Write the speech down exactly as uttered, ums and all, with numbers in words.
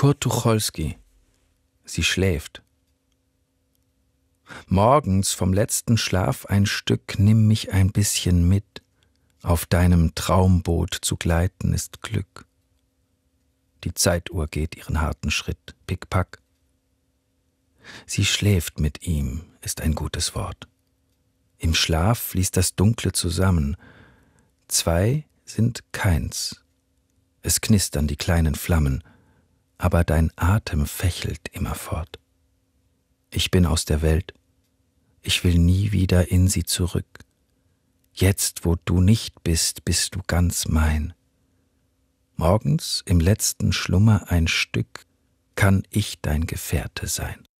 Kurt Tucholsky. Sie schläft. Morgens vom letzten Schlaf ein Stück, nimm mich ein bisschen mit. Auf deinem Traumboot zu gleiten ist Glück. Die Zeituhr geht ihren harten Schritt, pick-pack. Sie schläft mit ihm, ist ein gutes Wort. Im Schlaf fließt das Dunkle zusammen. Zwei sind keins. Es knistern die kleinen Flammen, aber dein Atem fächelt immerfort. Ich bin aus der Welt. Ich will nie wieder in sie zurück. Jetzt, wo du nicht bist, bist du ganz mein. Morgens im letzten Schlummer ein Stück kann ich dein Gefährte sein.